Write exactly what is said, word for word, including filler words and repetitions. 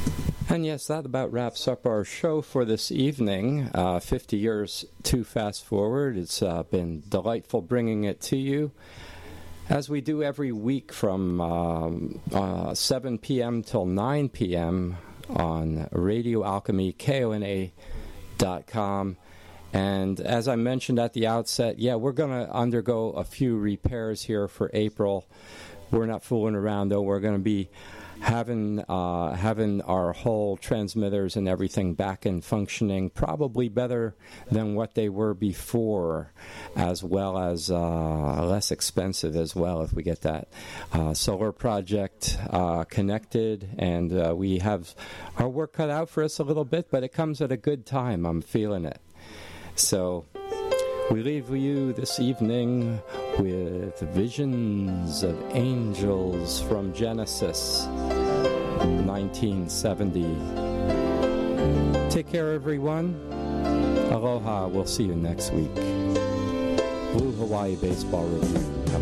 And yes, that about wraps up our show for this evening. Uh, fifty years to fast forward. It's uh, been delightful bringing it to you, as we do every week from um, uh, seven p.m. till nine p.m. on Radio Alchemy, K O N A dot com. And as I mentioned at the outset, yeah, we're going to undergo a few repairs here for April. We're not fooling around, though. We're going to be having uh, having our whole transmitters and everything back and functioning probably better than what they were before, as well as uh, less expensive as well if we get that uh, solar project uh, connected. And uh, we have our work cut out for us a little bit, but it comes at a good time. I'm feeling it. So we leave you this evening with visions of angels from Genesis nineteen seventy. Take care, everyone. Aloha. We'll see you next week. Blue Hawaii Baseball Review.